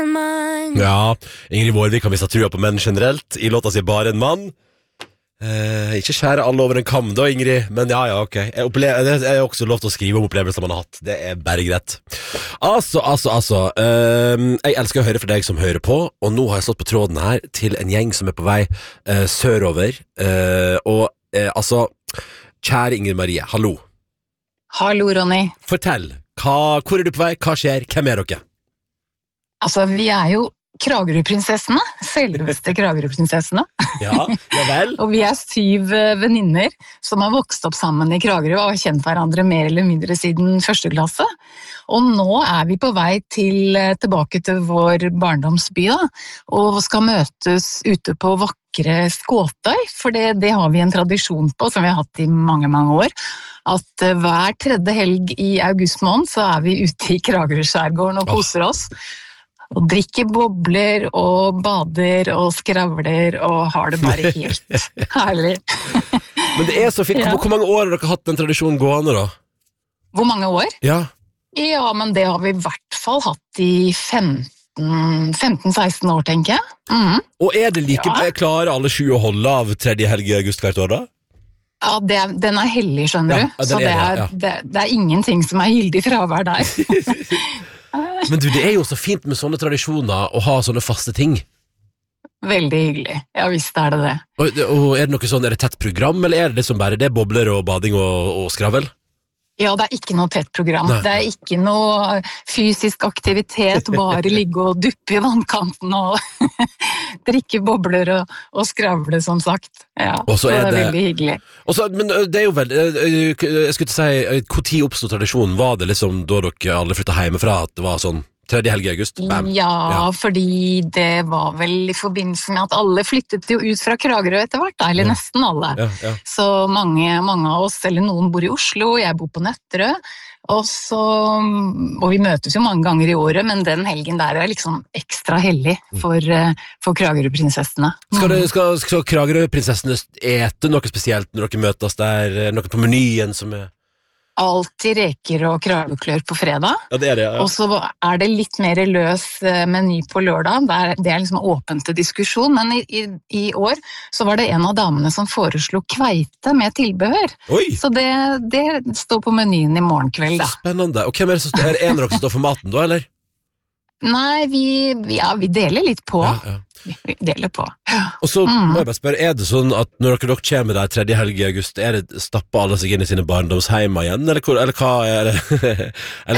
Ja, Ingrid Vårvik har mistet trua på menn generelt. I låta si Bare en mann. Ikke skjære alle over en kam da, Ingrid. Men ja, ok. Det er også lov til å skrive om opplevelser man har hatt. Det er bare greit. Jeg elsker å høre fra deg som hører på. Og nå har jeg stått på tråden her til en gjeng som er på vei sørover. Kjære Ingrid Marie, hallo. Hallo, Ronny. Fortell, hvor er du på vei? Hva skjer? Hvem er dere? Altså, vi er jo Kragerø-prinsessene, selveste Kragerø-prinsessene. Ja vel. Og vi er 7 venninner som har vokst opp sammen i Kragerø og har kjent hverandre mer eller mindre siden første klasse. Og nå er vi på vei tilbake til vår barndomsby da, og skal møtes ute på vakre Skåtøy, for det har vi en tradisjon på som vi har hatt i mange, mange år. At hver tredje helg i august måned så er vi ute i Kragerø-skjærgården og koser oss. Og drikker bobler, og bader, og skravler, og har det bare helt herlig. Men det er så fint. Hvor mange år har dere hatt den tradisjonen gående da? Hvor mange år? Ja. Ja, men det har vi i hvert fall hatt i 15-16 år, tenker jeg. Mm. Og er det klarer alle 7 å holde av tredje helg i august hvert år da? Ja, den er hellig, skjønner du. Så det er ingenting som er gildig fravær der. Men du, det er jo så fint med sånne tradisjoner å ha sånne faste ting. Veldig hyggelig. Ja, visst er det. Og er det noe sånn, er det tett program, eller er det liksom bare det bobler og bading og skravel? Ja, det er ikke noe tett program. Nei. Det er ikke noe fysisk aktivitet, bare ligge og duppe i vannkanten og drikke bobler og skravle, som sagt. Ja, så det er veldig hyggelig. Men det er jo vel, jeg skulle si, hvor tid oppstod tradisjonen? Var det liksom da dere alle flyttet hjemmefra at det var sånn tredje helg i august? Ja, fordi det var vel i forbindelse med at alle flyttet jo ut fra Kragerø etter hvert, eller nesten alle. Ja. Så mange av oss, eller noen bor i Oslo, jeg bor på Nøtterøy, og vi møtes jo mange ganger i året, men den helgen der er liksom ekstra hellig for Kragerø-prinsessene. Skal Kragerø-prinsessene ete noe spesielt når dere møtes der? Noe på menyen som er... Alltid reker og kraveklør på fredag. Ja, det er det, ja. Og så er det litt mer løs meny på lørdag. Det er liksom åpent til diskusjon, men i år så var det en av damene som foreslo kveite med tilbehør. Oi! Så det står på menyen i morgenkveld da. Spennende. Og hvem er det som står? Er det en av dere som står for maten da, eller? Nei, vi deler litt på. Ja. Vi deler på. Og så må jeg bare spørre, er det sånn at når dere kommer der tredje helg i august, stapper alle seg inn i sine barndomsheimer igjen, eller hva er det?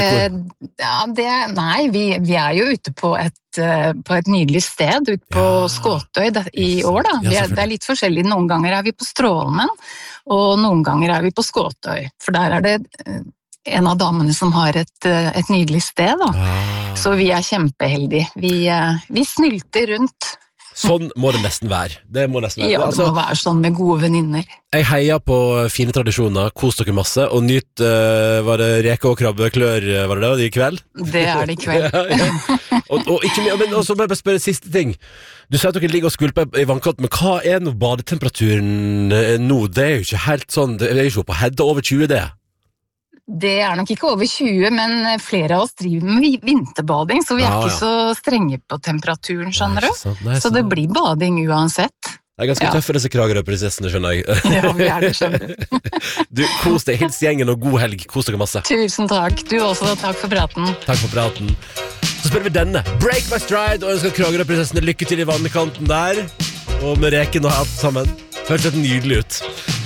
Nei, vi er jo ute på et nydelig sted, ute på Skåtøy i år da. Det er litt forskjellig, noen ganger er vi på Strålmen, og noen ganger er vi på Skåtøy, for der er det en av damene som har et nydelig sted da. Så vi er kjempeheldige. Vi snylter rundt. Sånn må det nesten være. Det må Ja, det må være sånn med gode venninner. Jeg heier på fine tradisjoner, kos dere masse, og nyt, var det reke og krabbeklør, var det i kveld? Det er det i kveld. Ja. Og ikke mye, men også bare spørre siste ting. Du sier at dere ligger og skulper i vannkanten, men hva er nå badetemperaturen nå? Det er jo ikke helt sånn, det er jo ikke på hedda over 20 det. Det er nok ikke over 20, men flere av oss driver med vinterbading, så vi er ikke så strenge på temperaturen, skjønner du? Så det blir bading uansett. Det er ganske tøffe disse Kragerø-prinsessene, skjønner jeg. Ja, vi er det, skjønner du. Du, kos deg, hils gjengen og god helg, kos dere masse. Tusen takk, du også, takk for praten. Takk for praten. Så spiller vi denne, Break My Stride, og ønsker Kragerø-prinsessene lykke til i vannkanten der, og med reken og alt sammen. Høres helt nydelig ut.